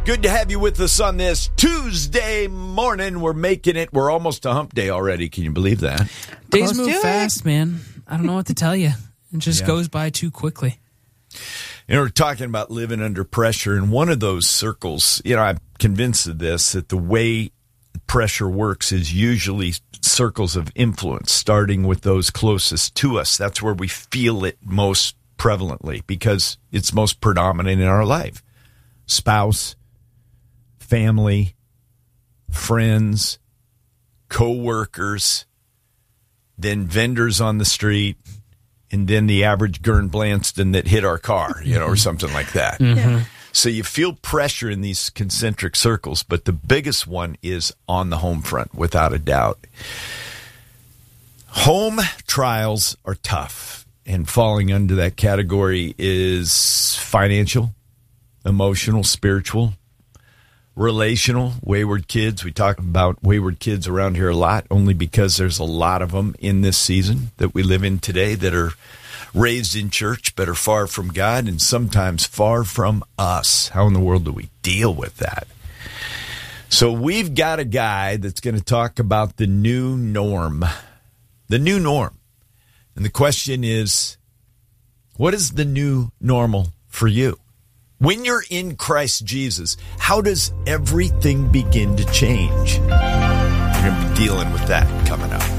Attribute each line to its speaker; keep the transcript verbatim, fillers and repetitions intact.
Speaker 1: Good to have you with us on this Tuesday morning. We're making it. We're almost to hump day already. Can you believe that?
Speaker 2: Days move fast, man. I don't know what to tell you. It just
Speaker 1: Yeah.
Speaker 2: goes by too quickly.
Speaker 1: You know, we're talking about living under pressure, and one of those circles, you know, I'm convinced of this, that the way pressure works is usually circles of influence, starting with those closest to us. That's where we feel it most prevalently because it's most predominant in our life. Spouse, family, friends, co-workers, then vendors on the street, and then the average Gern Blanston that hit our car, you know, or something like that.
Speaker 2: Mm-hmm.
Speaker 1: So you feel pressure in these concentric circles, but the biggest one is on the home front, without a doubt. Home trials are tough, and falling under that category is financial, emotional, spiritual, relational, wayward kids. We talk about wayward kids around here a lot, only because there's a lot of them in this season that we live in today that are raised in church but are far from God and sometimes far from us. How in the world do we deal with that? So we've got a guy that's going to talk about the new norm. The new norm. And the question is, what is the new normal for you? When you're in Christ Jesus, how does everything begin to change? We're going to be dealing with that coming up.